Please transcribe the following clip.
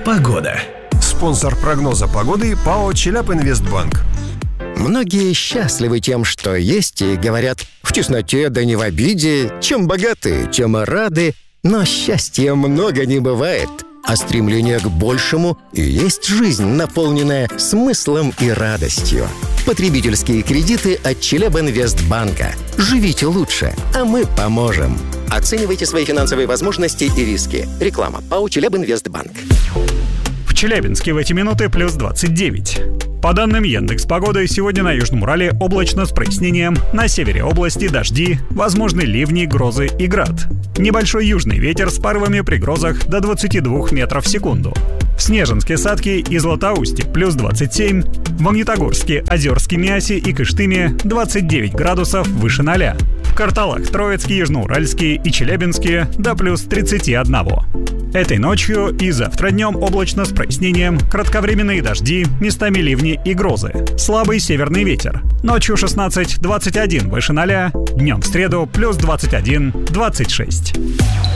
Погода. Спонсор прогноза погоды — ПАО «Челябинвестбанк». Многие счастливы тем, что есть, и говорят: в тесноте да не в обиде, чем богаты, тем и рады. Но счастья много не бывает, а стремление к большему и есть жизнь, наполненная смыслом и радостью. Потребительские кредиты от Челябинвестбанка. Живите лучше, а мы поможем. Оценивайте свои финансовые возможности и риски. Реклама. ПАО «Челябинвестбанк». В Челябинске в эти минуты плюс 29. По данным Яндекс.Погоды, сегодня на Южном Урале облачно с прояснением, на севере области дожди, возможны ливни, грозы и град. Небольшой южный ветер с порывами при грозах до 22 метров в секунду. В Снежинске, Садке и Златоусте плюс 27, в Магнитогорске, Озерске, Миасе и Кыштыме 29 градусов выше 0. В Карталах, Троицке, Южноуральске и Челябинске до плюс 31. Этой ночью и завтра днем облачно с прояснением, кратковременные дожди, местами ливни и грозы. Слабый северный ветер. Ночью 16-21 выше 0, днем в среду плюс 21-26.